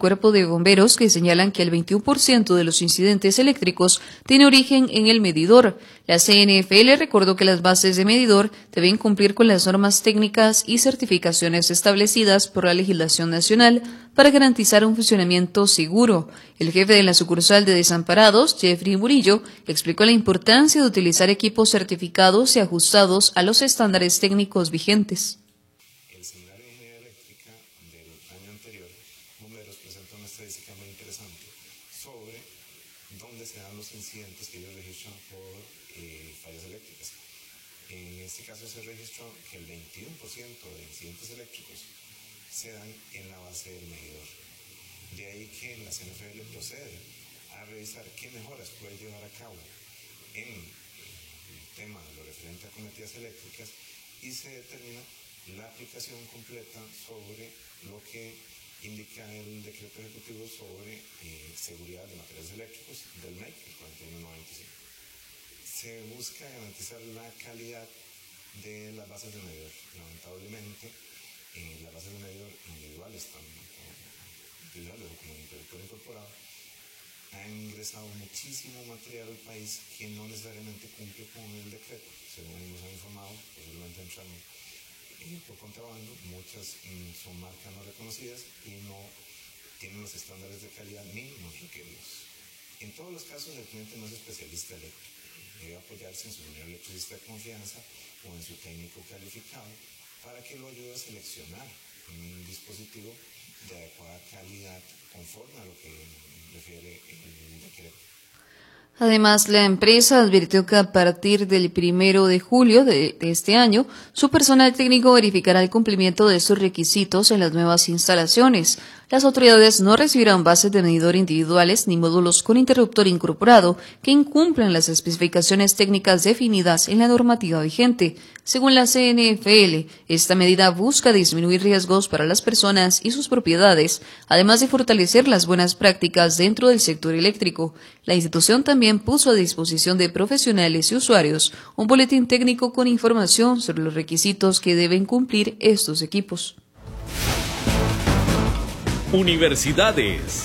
Cuerpo de Bomberos, que señalan que el 21% de los incidentes eléctricos tiene origen en el medidor. La CNFL recordó que las bases de medidor deben cumplir con las normas técnicas y certificaciones establecidas por la legislación nacional para garantizar un funcionamiento seguro. El jefe de la sucursal de Desamparados, Jeffrey Murillo, explicó la importancia de utilizar equipos certificados y ajustados a los estándares técnicos vigentes. El seminario de ingeniería eléctrica del año anterior, Bomberos presentó una estadística muy interesante sobre dónde se dan los incidentes que ellos registran por fallas eléctricas. En este caso se registró que el 21% de incidentes eléctricos se dan en la base del medidor. De ahí que la CNFL procede a revisar qué mejoras puede llevar a cabo en el tema de lo referente a conectividades eléctricas y se determina la aplicación completa sobre lo que indica el decreto ejecutivo sobre seguridad de materiales eléctricos del MEC, el 4195. Se busca garantizar la calidad de las bases de medidor. Lamentablemente, las bases de medidor individuales, tanto individuales como intelectual incorporado, ha ingresado muchísimo material al país que no necesariamente cumple con el decreto. Según nos han informado, posiblemente entran por contrabando, muchas son marcas no reconocidas y no tienen los estándares de calidad mínimos requeridos. En todos los casos, el cliente no es especialista eléctrico. Debe apoyarse en su ingeniero electricista de confianza o en su técnico calificado para que lo ayude a seleccionar un dispositivo de adecuada calidad conforme a lo que refiere el decreto. Además, la empresa advirtió que a partir del 1 de julio de este año, su personal técnico verificará el cumplimiento de estos requisitos en las nuevas instalaciones. Las autoridades no recibirán bases de medidor individuales ni módulos con interruptor incorporado que incumplan las especificaciones técnicas definidas en la normativa vigente. Según la CNFL, esta medida busca disminuir riesgos para las personas y sus propiedades, además de fortalecer las buenas prácticas dentro del sector eléctrico. La institución también puso a disposición de profesionales y usuarios un boletín técnico con información sobre los requisitos que deben cumplir estos equipos. Universidades.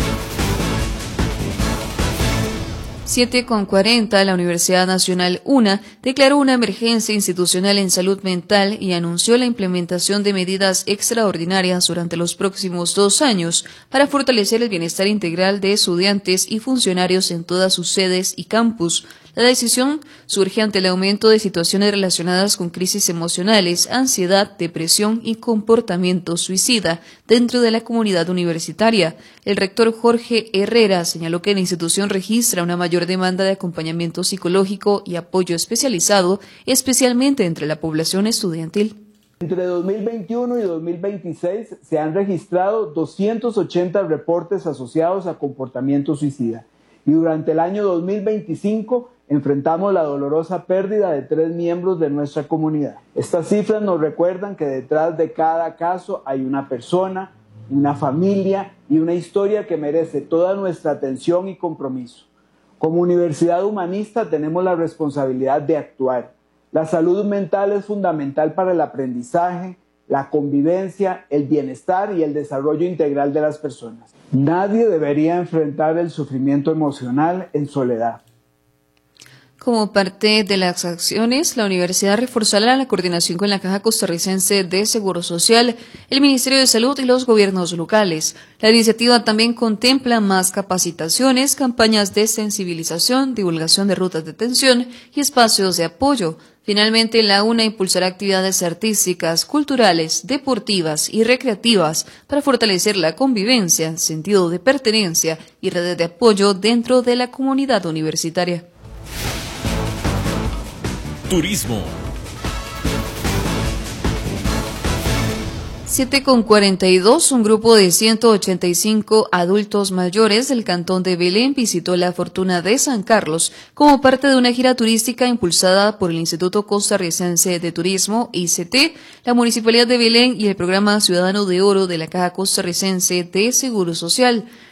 7:40, la Universidad Nacional UNA declaró una emergencia institucional en salud mental y anunció la implementación de medidas extraordinarias durante los próximos 2 años para fortalecer el bienestar integral de estudiantes y funcionarios en todas sus sedes y campus. La decisión surge ante el aumento de situaciones relacionadas con crisis emocionales, ansiedad, depresión y comportamiento suicida dentro de la comunidad universitaria. El rector Jorge Herrera señaló que la institución registra una mayor demanda de acompañamiento psicológico y apoyo especializado, especialmente entre la población estudiantil. Entre 2021 y 2026 se han registrado 280 reportes asociados a comportamiento suicida y durante el año 2025 enfrentamos la dolorosa pérdida de 3 miembros de nuestra comunidad. Estas cifras nos recuerdan que detrás de cada caso hay una persona, una familia y una historia que merece toda nuestra atención y compromiso. Como universidad humanista tenemos la responsabilidad de actuar. La salud mental es fundamental para el aprendizaje, la convivencia, el bienestar y el desarrollo integral de las personas. Nadie debería enfrentar el sufrimiento emocional en soledad. Como parte de las acciones, la universidad reforzará la coordinación con la Caja Costarricense de Seguro Social, el Ministerio de Salud y los gobiernos locales. La iniciativa también contempla más capacitaciones, campañas de sensibilización, divulgación de rutas de atención y espacios de apoyo. Finalmente, la UNA impulsará actividades artísticas, culturales, deportivas y recreativas para fortalecer la convivencia, sentido de pertenencia y redes de apoyo dentro de la comunidad universitaria. Turismo. 7:42, un grupo de 185 adultos mayores del cantón de Belén visitó la Fortuna de San Carlos como parte de una gira turística impulsada por el Instituto Costarricense de Turismo, ICT, la Municipalidad de Belén y el Programa Ciudadano de Oro de la Caja Costarricense de Seguro Social.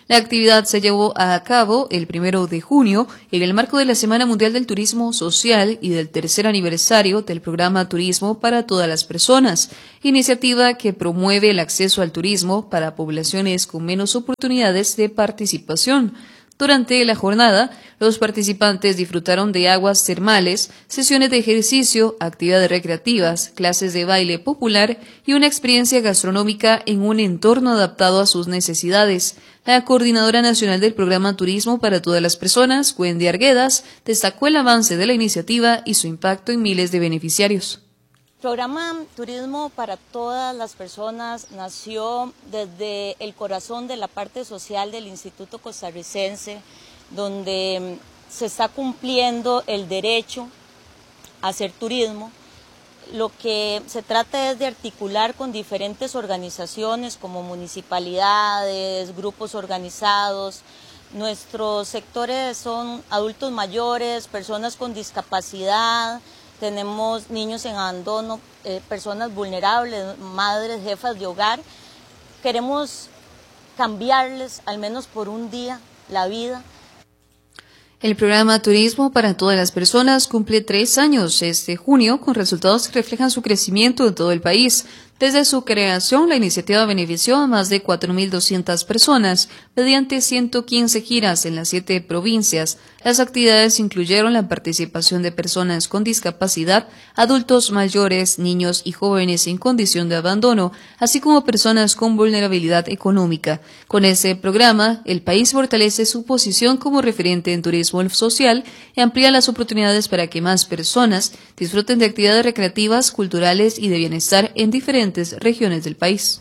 La actividad se llevó a cabo el 1 de junio en el marco de la Semana Mundial del Turismo Social y del tercer aniversario del programa Turismo para todas las personas, iniciativa que promueve el acceso al turismo para poblaciones con menos oportunidades de participación. Durante la jornada, los participantes disfrutaron de aguas termales, sesiones de ejercicio, actividades recreativas, clases de baile popular y una experiencia gastronómica en un entorno adaptado a sus necesidades. La coordinadora nacional del programa Turismo para todas las personas, Wendy Arguedas, destacó el avance de la iniciativa y su impacto en miles de beneficiarios. El programa Turismo para todas las personas nació desde el corazón de la parte social del Instituto Costarricense, donde se está cumpliendo el derecho a hacer turismo. Lo que se trata es de articular con diferentes organizaciones como municipalidades, grupos organizados. Nuestros sectores son adultos mayores, personas con discapacidad. Tenemos niños en abandono, personas vulnerables, madres, jefas de hogar. Queremos cambiarles, al menos por un día, la vida. El programa Turismo para todas las personas cumple 3 años este junio, con resultados que reflejan su crecimiento en todo el país. Desde su creación, la iniciativa benefició a más de 4.200 personas mediante 115 giras en las 7 provincias. Las actividades incluyeron la participación de personas con discapacidad, adultos mayores, niños y jóvenes en condición de abandono, así como personas con vulnerabilidad económica. Con ese programa, el país fortalece su posición como referente en turismo social y amplía las oportunidades para que más personas disfruten de actividades recreativas, culturales y de bienestar en diferentes regiones del país.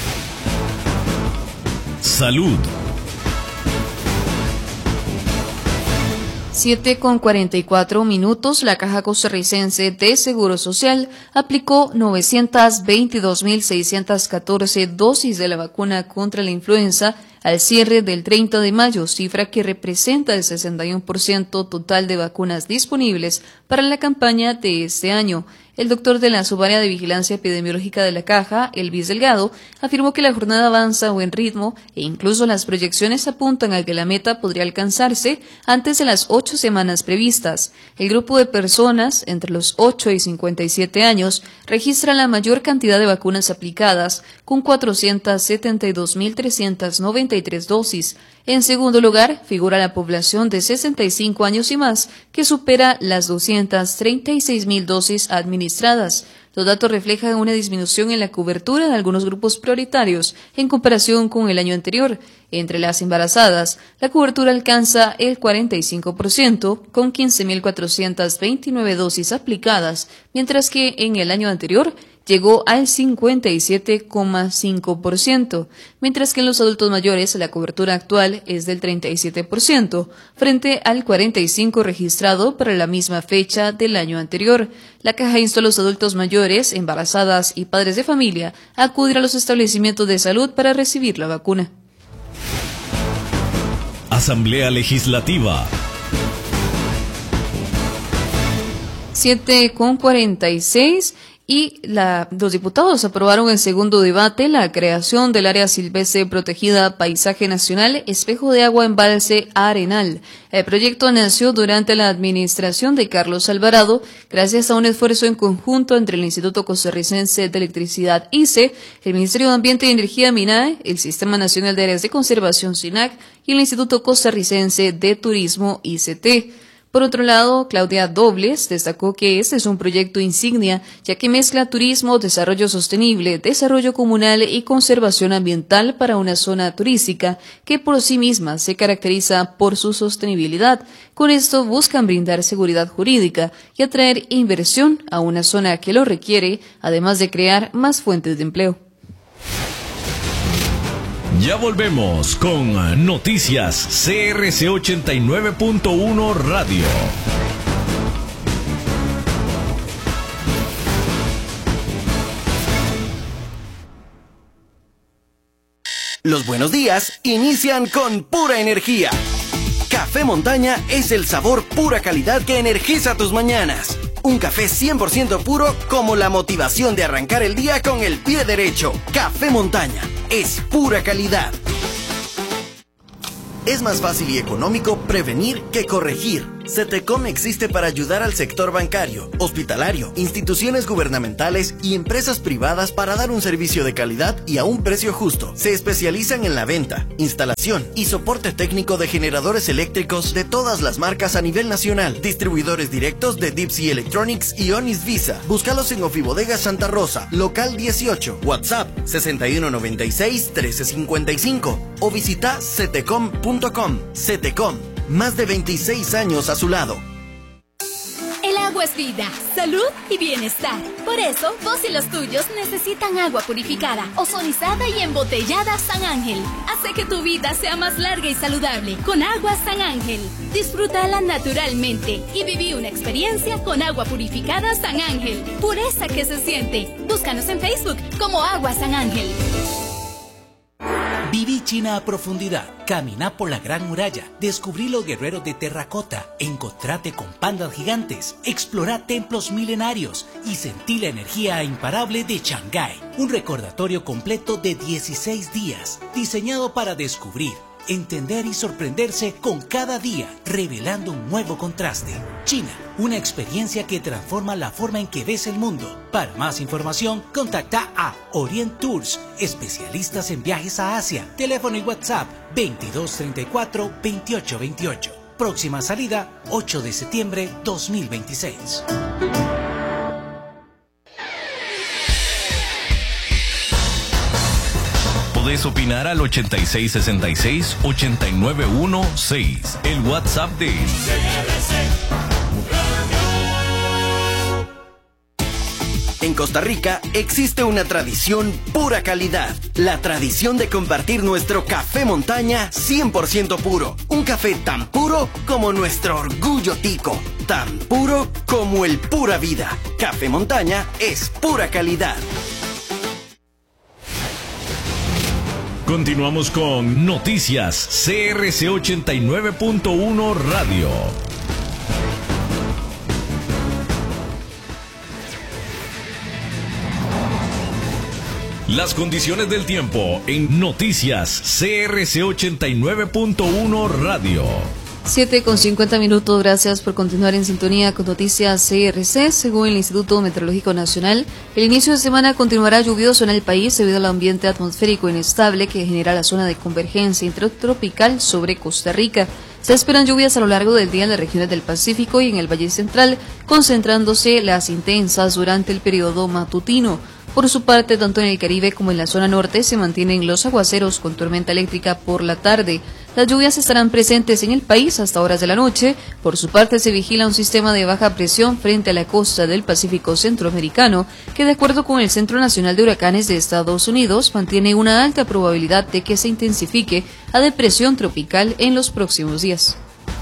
Salud. 7:44 la Caja Costarricense de Seguro Social aplicó 922.614 dosis de la vacuna contra la influenza al cierre del 30 de mayo, cifra que representa el 61% total de vacunas disponibles para la campaña de este año. El doctor de la Subárea de Vigilancia Epidemiológica de la Caja, Elvis Delgado, afirmó que la jornada avanza a buen ritmo e incluso las proyecciones apuntan a que la meta podría alcanzarse antes de las 8 semanas previstas. El grupo de personas entre los 8 y 57 años registra la mayor cantidad de vacunas aplicadas, con 472.393 dosis. En segundo lugar, figura la población de 65 años y más, que supera las 236.000 dosis administradas. Los datos reflejan una disminución en la cobertura de algunos grupos prioritarios en comparación con el año anterior. Entre las embarazadas, la cobertura alcanza el 45%, con 15.429 dosis aplicadas, mientras que en el año anterior llegó al 57,5%, mientras que en los adultos mayores la cobertura actual es del 37%, frente al 45% registrado para la misma fecha del año anterior. La Caja instó a los adultos mayores, embarazadas y padres de familia a acudir a los establecimientos de salud para recibir la vacuna. Asamblea Legislativa. 7:46 y los diputados aprobaron en segundo debate la creación del área silvestre protegida Paisaje Nacional Espejo de Agua Embalse Arenal. El proyecto nació durante la administración de Carlos Alvarado, gracias a un esfuerzo en conjunto entre el Instituto Costarricense de Electricidad ICE, el Ministerio de Ambiente y Energía MINAE, el Sistema Nacional de Áreas de Conservación SINAC y el Instituto Costarricense de Turismo ICT. Por otro lado, Claudia Dobles destacó que este es un proyecto insignia, ya que mezcla turismo, desarrollo sostenible, desarrollo comunal y conservación ambiental para una zona turística que por sí misma se caracteriza por su sostenibilidad. Con esto buscan brindar seguridad jurídica y atraer inversión a una zona que lo requiere, además de crear más fuentes de empleo. Ya volvemos con Noticias CRC 89.1 Radio. Los buenos días inician con pura energía. Café Montaña es el sabor pura calidad que energiza tus mañanas. Un café 100% puro como la motivación de arrancar el día con el pie derecho. Café Montaña es pura calidad. Es más fácil y económico prevenir que corregir. CETECOM existe para ayudar al sector bancario, hospitalario, instituciones gubernamentales y empresas privadas para dar un servicio de calidad y a un precio justo. Se especializan en la venta, instalación y soporte técnico de generadores eléctricos de todas las marcas a nivel nacional. Distribuidores directos de Deep Sea Electronics y Onis Visa. Búscalos en Ofibodega Santa Rosa, local 18, WhatsApp 6196-1355 o visita cetecom.com. CETECOM. Más de 26 años a su lado. El agua es vida, salud y bienestar. Por eso, vos y los tuyos necesitan agua purificada, ozonizada y embotellada San Ángel. Hace que tu vida sea más larga y saludable con agua San Ángel. Disfrútala naturalmente y viví una experiencia con agua purificada San Ángel. Pureza que se siente. Búscanos en Facebook como Agua San Ángel. Viví China a profundidad, caminá por la Gran Muralla, descubrí los guerreros de terracota, encontrate con pandas gigantes, explorá templos milenarios y sentí la energía imparable de Shanghái. Un recordatorio completo de 16 días, diseñado para descubrir, entender y sorprenderse con cada día, revelando un nuevo contraste. China, una experiencia que transforma la forma en que ves el mundo. Para más información, contacta a Orient Tours, especialistas en viajes a Asia. Teléfono y WhatsApp 2234-2828. Próxima salida, 8 de septiembre 2026. Podés opinar al 8666-89116, el WhatsApp de En Costa Rica existe una tradición pura calidad. La tradición de compartir nuestro café montaña 100% puro. Un café tan puro como nuestro orgullo tico. Tan puro como el pura vida. Café montaña es pura calidad. Continuamos con Noticias CRC 89.1 Radio. Las condiciones del tiempo en Noticias CRC 89.1 Radio. 7:50, gracias por continuar en sintonía con Noticias CRC. Según el Instituto Meteorológico Nacional, el inicio de semana continuará lluvioso en el país debido al ambiente atmosférico inestable que genera la zona de convergencia intertropical sobre Costa Rica. Se esperan lluvias a lo largo del día en las regiones del Pacífico y en el Valle Central, concentrándose las intensas durante el periodo matutino. Por su parte, tanto en el Caribe como en la zona norte se mantienen los aguaceros con tormenta eléctrica por la tarde. Las lluvias estarán presentes en el país hasta horas de la noche. Por su parte, se vigila un sistema de baja presión frente a la costa del Pacífico centroamericano, que de acuerdo con el Centro Nacional de Huracanes de Estados Unidos, mantiene una alta probabilidad de que se intensifique a depresión tropical en los próximos días.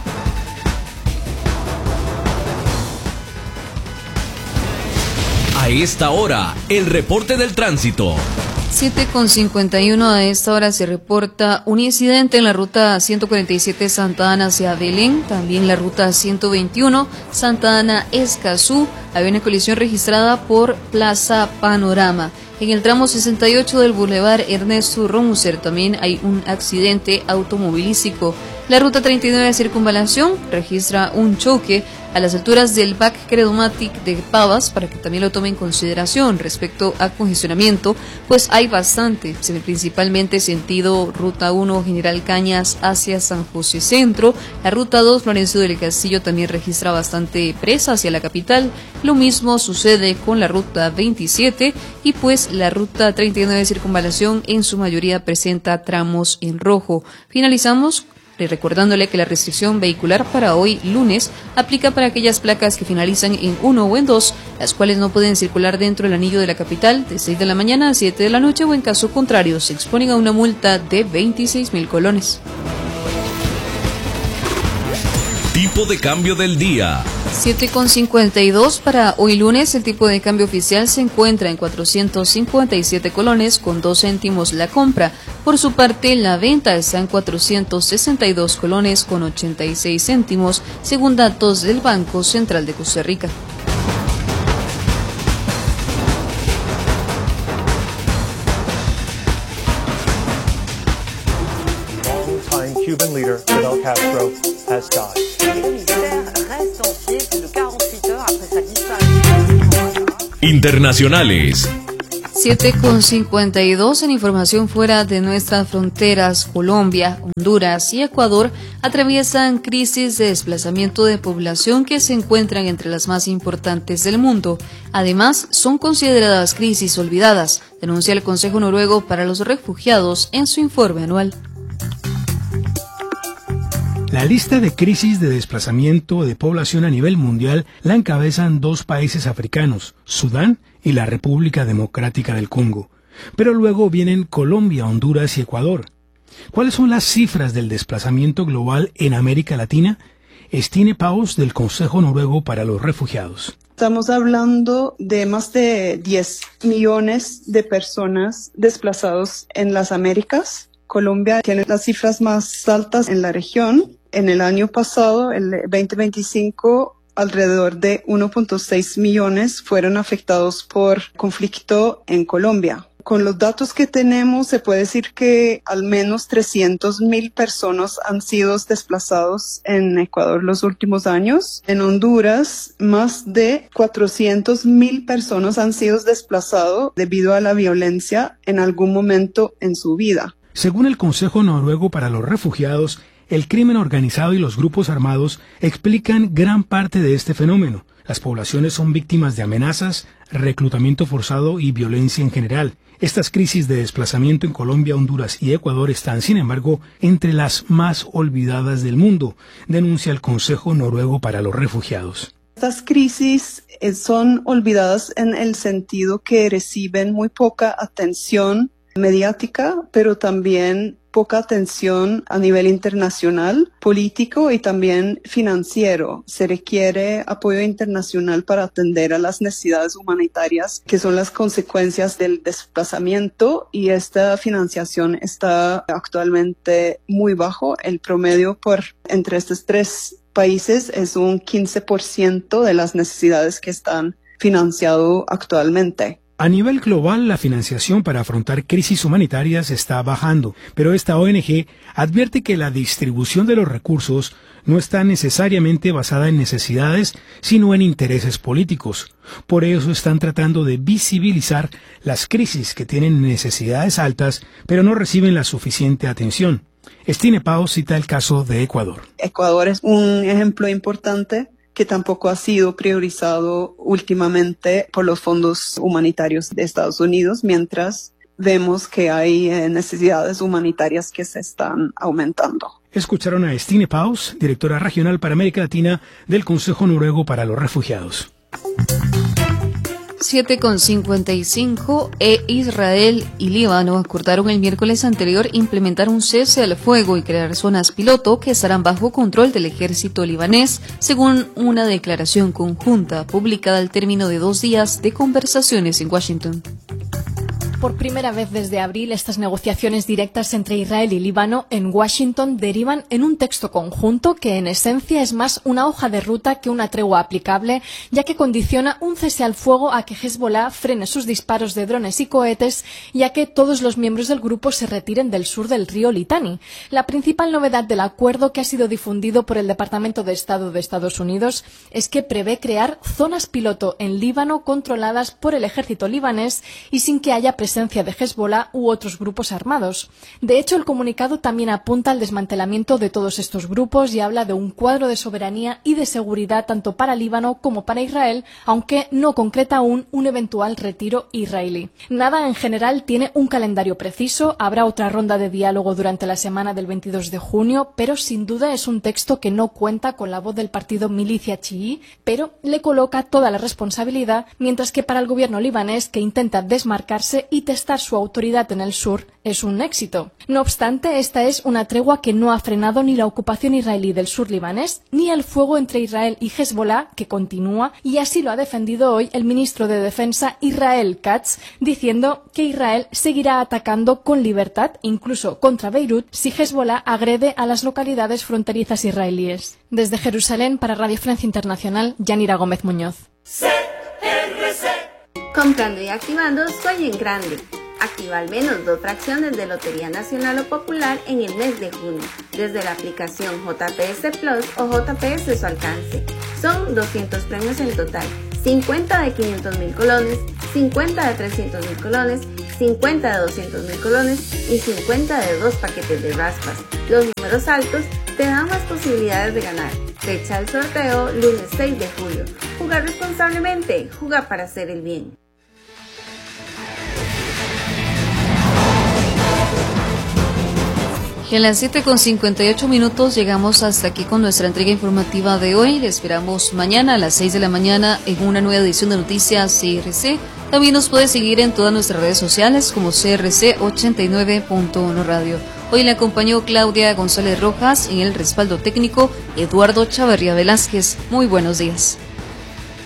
A esta hora, el reporte del tránsito. 7:51, a esta hora se reporta un incidente en la ruta 147 Santa Ana hacia Belén, también la ruta 121 Santa Ana Escazú. Había una colisión registrada por Plaza Panorama. En el tramo 68 del Boulevard Ernesto Romuser también hay un accidente automovilístico. La ruta 39 de Circunvalación registra un choque a las alturas del Bac Credomatic de Pavas, para que también lo tome en consideración. Respecto a congestionamiento, pues hay bastante, principalmente sentido Ruta 1 General Cañas hacia San José Centro. La Ruta 2 Florencio del Castillo también registra bastante presa hacia la capital. Lo mismo sucede con la Ruta 27 y pues la Ruta 39 de Circunvalación en su mayoría presenta tramos en rojo. Finalizamos recordándole que la restricción vehicular para hoy lunes aplica para aquellas placas que finalizan en 1 o en 2, las cuales no pueden circular dentro del anillo de la capital de 6 de la mañana a 7 de la noche, o en caso contrario se exponen a una multa de 26,000 colones. Tipo de cambio del día. 7,52 para hoy lunes. El tipo de cambio oficial se encuentra en 457 colones con 2 céntimos la compra. Por su parte, la venta está en 462 colones con 86 céntimos, según datos del Banco Central de Costa Rica. longtime Cuban leader Fidel Castro has died. Internacionales. 7:52 en información fuera de nuestras fronteras. Colombia, Honduras y Ecuador atraviesan crisis de desplazamiento de población que se encuentran entre las más importantes del mundo. Además, son consideradas crisis olvidadas, denuncia el Consejo Noruego para los Refugiados en su informe anual. La lista de crisis de desplazamiento de población a nivel mundial la encabezan 2 países africanos, Sudán y la República Democrática del Congo. Pero luego vienen Colombia, Honduras y Ecuador. ¿Cuáles son las cifras del desplazamiento global en América Latina? Stine Paus, del Consejo Noruego para los Refugiados. Estamos hablando de más de 10 millones de personas desplazados en las Américas. Colombia tiene las cifras más altas en la región. En el año pasado, el 2025, alrededor de 1.6 millones fueron afectados por conflicto en Colombia. Con los datos que tenemos, se puede decir que al menos 300,000 personas han sido desplazados en Ecuador los últimos años. En Honduras, más de 400,000 personas han sido desplazadas debido a la violencia en algún momento en su vida. Según el Consejo Noruego para los Refugiados, el crimen organizado y los grupos armados explican gran parte de este fenómeno. Las poblaciones son víctimas de amenazas, reclutamiento forzado y violencia en general. Estas crisis de desplazamiento en Colombia, Honduras y Ecuador están, sin embargo, entre las más olvidadas del mundo, denuncia el Consejo Noruego para los Refugiados. Estas crisis son olvidadas en el sentido que reciben muy poca atención mediática, pero también poca atención a nivel internacional, político y también financiero. Se requiere apoyo internacional para atender a las necesidades humanitarias, que son las consecuencias del desplazamiento, y esta financiación está actualmente muy bajo. El promedio entre estos 3 países es un 15% de las necesidades que están financiadas actualmente. A nivel global, la financiación para afrontar crisis humanitarias está bajando, pero esta ONG advierte que la distribución de los recursos no está necesariamente basada en necesidades, sino en intereses políticos. Por eso están tratando de visibilizar las crisis que tienen necesidades altas, pero no reciben la suficiente atención. Stine Paus cita el caso de Ecuador. Ecuador es un ejemplo importante que tampoco ha sido priorizado últimamente por los fondos humanitarios de Estados Unidos, mientras vemos que hay necesidades humanitarias que se están aumentando. Escucharon a Stine Paus, directora regional para América Latina del Consejo Noruego para los Refugiados. 7:55 Israel y Líbano acordaron el miércoles anterior implementar un cese al fuego y crear zonas piloto que estarán bajo control del ejército libanés, según una declaración conjunta publicada al término de 2 días de conversaciones en Washington. Por primera vez desde abril, estas negociaciones directas entre Israel y Líbano en Washington derivan en un texto conjunto que en esencia es más una hoja de ruta que una tregua aplicable, ya que condiciona un cese al fuego a que Hezbollah frene sus disparos de drones y cohetes y a que todos los miembros del grupo se retiren del sur del río Litani. La principal novedad del acuerdo, que ha sido difundido por el Departamento de Estado de Estados Unidos, es que prevé crear zonas piloto en Líbano controladas por el ejército libanés y sin que haya presencia de Hezbollah u otros grupos armados. De hecho, el comunicado también apunta al desmantelamiento de todos estos grupos y habla de un cuadro de soberanía y de seguridad tanto para Líbano como para Israel, aunque no concreta aún un eventual retiro israelí. Nada en general tiene un calendario preciso, habrá otra ronda de diálogo durante la semana del 22 de junio, pero sin duda es un texto que no cuenta con la voz del partido Milicia Chií, pero le coloca toda la responsabilidad, mientras que para el gobierno libanés, que intenta desmarcarse y testar su autoridad en el sur, es un éxito. No obstante, esta es una tregua que no ha frenado ni la ocupación israelí del sur libanés, ni el fuego entre Israel y Hezbollah, que continúa, y así lo ha defendido hoy el ministro de Defensa Israel Katz, diciendo que Israel seguirá atacando con libertad, incluso contra Beirut, si Hezbollah agrede a las localidades fronterizas israelíes. Desde Jerusalén, para Radio Francia Internacional, Yanira Gómez Muñoz. Comprando y activando Soy en Grande. Activa al menos 2 fracciones de Lotería Nacional o Popular en el mes de junio, desde la aplicación JPS Plus o JPS su alcance. Son 200 premios en total, 50 de 500.000 colones, 50 de 300.000 colones, 50 de 200.000 colones y 50 de 2 paquetes de raspas. Los números altos te dan más posibilidades de ganar. Fecha del sorteo, lunes 6 de julio. Jugar responsablemente, jugar para hacer el bien. Y a las 7:58 llegamos hasta aquí con nuestra entrega informativa de hoy. Le esperamos mañana a las 6 de la mañana en una nueva edición de Noticias CRC. También nos puede seguir en todas nuestras redes sociales como CRC 89.1 Radio. Hoy le acompañó Claudia González Rojas, en el respaldo técnico Eduardo Chavarría Velázquez. Muy buenos días.